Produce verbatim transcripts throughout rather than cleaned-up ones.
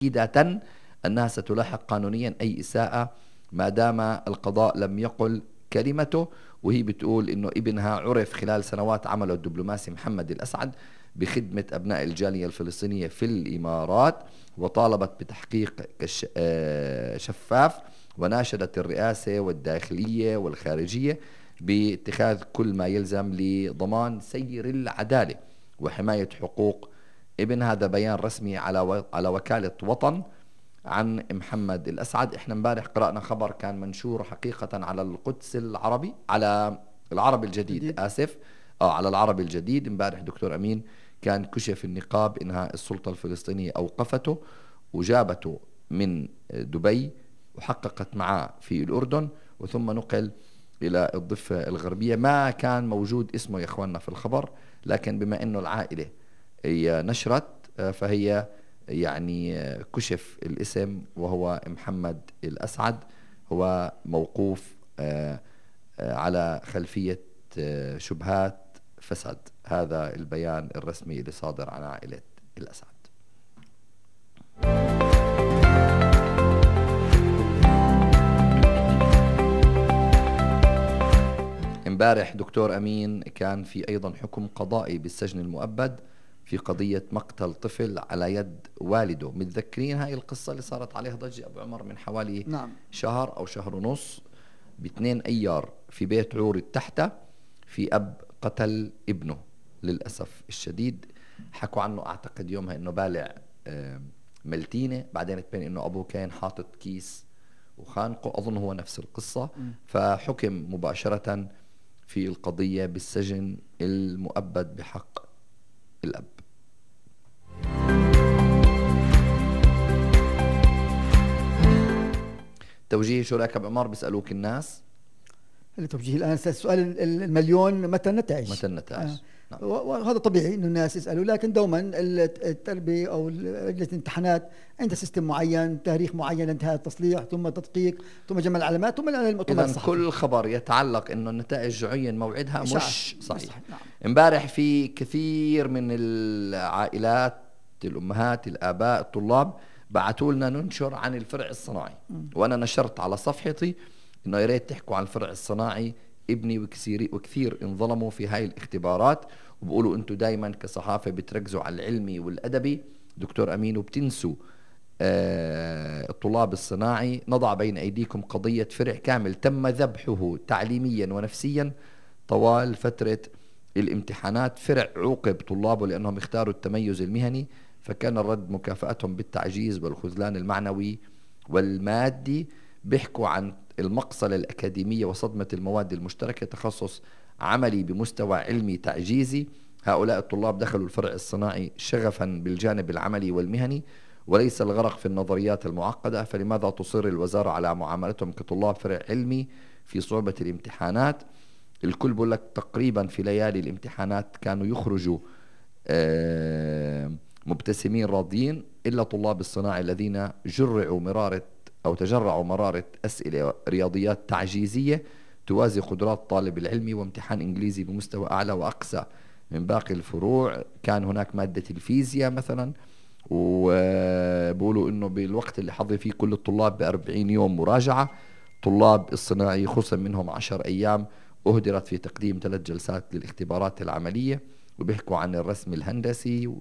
أكيدة أنها ستلاحق قانونيا أي إساءة ما دام القضاء لم يقل كلمته. وهي بتقول إنه ابنها عرف خلال سنوات عمله الدبلوماسي محمد الأسعد بخدمة أبناء الجالية الفلسطينية في الإمارات، وطالبت بتحقيق شفاف، وناشدت الرئاسة والداخلية والخارجية باتخاذ كل ما يلزم لضمان سير العدالة وحماية حقوق ابن. هذا بيان رسمي على على وكالة وطن عن محمد الأسعد. احنا امبارح قرأنا خبر كان منشور حقيقة على القدس العربي، على العربي الجديد جديد. آسف اه على العربي الجديد. امبارح دكتور أمين كان كشف النقاب إنها السلطة الفلسطينية أوقفته وجابته من دبي وحققت معه في الأردن، وثم نقل إلى الضفة الغربية. ما كان موجود اسمه يا إخواننا في الخبر، لكن بما أنه العائلة هي نشرت فهي يعني كشف الاسم، وهو محمد الأسعد، هو موقوف على خلفية شبهات فساد. هذا البيان الرسمي اللي صادر عن عائلة الأسعد. امبارح دكتور أمين كان في أيضا حكم قضائي بالسجن المؤبد في قضية مقتل طفل على يد والده. متذكرين هاي القصة اللي صارت عليها ضجة أبو عمر من حوالي نعم. شهر أو شهر ونص، باثنين أيار في بيت عور التحتة، في أب قتل ابنه للأسف الشديد. حكوا عنه أعتقد يومها إنه بالع ملتينة، بعدين تبين إنه أبوه كان حاطط كيس وخانقه، أظن هو نفس القصة. م. فحكم مباشرة في القضية بالسجن المؤبد بحق الأب. توجيه شو رايك أبو عمر؟ بيسألوك الناس التوجيه الآن السؤال المليون، متى النتائج؟ متى النتائج؟ آه. نعم. وهذا طبيعي إنه الناس يسألوا، لكن دوما التربية أو لجنة الامتحانات عندها سيستم معين، تاريخ معين لانتهاء التصليح، ثم تدقيق، ثم جمع العلامات، ثم المؤتمر الصحفي. كل خبر يتعلق إنه النتائج عين موعدها مش صحيح, صحيح. نعم. امبارح في كثير من العائلات، الأمهات، الآباء، الطلاب بعثوا لنا ننشر عن الفرع الصناعي، م. وأنا نشرت على صفحتي إنه يا ريت تحكوا عن الفرع الصناعي. ابني وكثير وكثير انظلموا في هاي الاختبارات، وبقولوا انتم دائما كصحافة بتركزوا على العلمي والأدبي دكتور أمين، وبتنسوا آه الطلاب الصناعي. نضع بين أيديكم قضية فرع كامل تم ذبحه تعليميا ونفسيا طوال فترة الامتحانات. فرع عوقب طلابه لأنهم اختاروا التميز المهني، فكان الرد مكافأتهم بالتعجيز والخذلان المعنوي والمادي. بيحكوا عن المقصلة الأكاديمية وصدمة المواد المشتركة، تخصص عملي بمستوى علمي تعجيزي. هؤلاء الطلاب دخلوا الفرع الصناعي شغفا بالجانب العملي والمهني وليس الغرق في النظريات المعقدة، فلماذا تصر الوزارة على معاملتهم كطلاب فرع علمي في صعوبة الامتحانات؟ الكل بقول لك تقريبا في ليالي الامتحانات كانوا يخرجوا مبتسمين راضيين، إلا طلاب الصناعي الذين جرعوا مرارة أو تجرعوا مرارة أسئلة رياضيات تعجيزية توازي قدرات طالب العلمي، وامتحان إنجليزي بمستوى أعلى وأقسى من باقي الفروع. كان هناك مادة الفيزياء مثلا، وبقولوا إنه بالوقت اللي حظي فيه كل الطلاب بأربعين يوم مراجعة. طلاب الصناعي خصم منهم عشر أيام أهدرت في تقديم ثلاث جلسات للاختبارات العملية. وبيحكوا عن الرسم الهندسي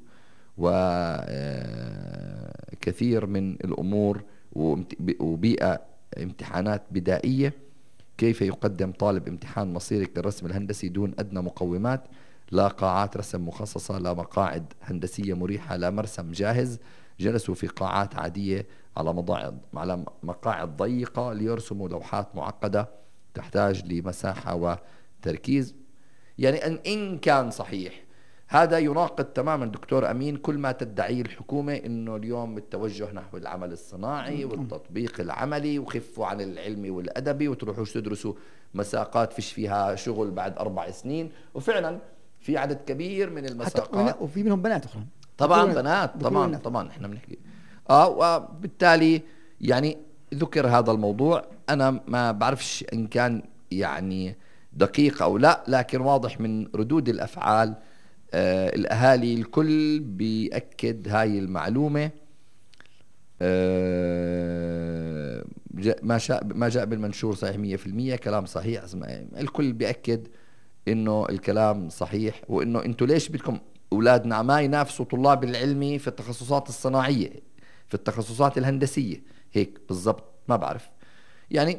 وكثير من الأمور وبيئة امتحانات بدائية. كيف يقدم طالب امتحان مصيري كالرسم الهندسي دون أدنى مقومات؟ لا قاعات رسم مخصصة، لا مقاعد هندسية مريحة، لا مرسم جاهز. جلسوا في قاعات عادية على على مقاعد ضيقة ليرسموا لوحات معقدة تحتاج لمساحة وتركيز. يعني أن إن كان صحيح هذا يناقض تماما دكتور أمين كل ما تدعيه الحكومة، إنه اليوم التوجه نحو العمل الصناعي والتطبيق العملي، وخفوا عن العلمي والأدبي وتروحوش تدرسوا مساقات فيش فيها شغل بعد أربع سنين. وفعلا في عدد كبير من المساقات وفي منهم بنات أخرى طبعا، بنات طبعا طبعا احنا بنحكي اه وبالتالي يعني ذكر هذا الموضوع. أنا ما بعرفش إن كان يعني دقيق أو لا، لكن واضح من ردود الأفعال آه الأهالي الكل بيأكد هاي المعلومة. آه، ما شاء ما جاء بالمنشور صحيح مية في المية، كلام صحيح. الكل بيأكد انه الكلام صحيح، وانه انتوا ليش بدكم اولادنا ما ينافسوا طلاب العلمي في التخصصات الصناعية، في التخصصات الهندسية، هيك بالضبط. ما بعرف يعني،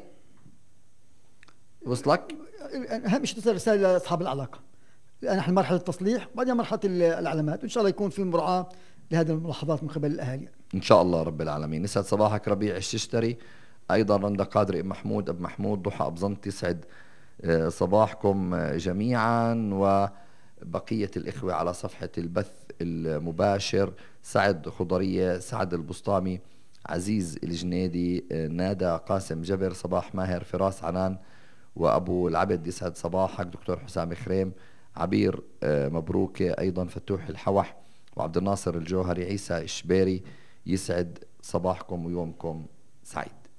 وصلك؟ اهم شيء تصير رساله لاصحاب العلاقه. الان نحن مرحله التصليح، وبعدين مرحله العلامات، وان شاء الله يكون في مراعاه لهذه الملاحظات من قبل الاهالي. ان شاء الله رب العالمين. يسعد صباحك ربيع الششتري، ايضا رندا قادري، ام محمود، اب محمود، ضحى ابزنط، يسعد آه، صباحكم آه، جميعا، وبقية الإخوة على صفحة البث المباشر: سعد خضرية، سعد البسطامي، عزيز الجنيدي، آه، نادى قاسم جبر، صباح ماهر، فراس عنان، وأبو العبد يسعد صباحك، دكتور حسام خريم، عبير آه، مبروكة، أيضا فتوح الحوح، وعبد الناصر الجوهري، عيسى الشبيري، يسعد صباحكم ويومكم سعيد.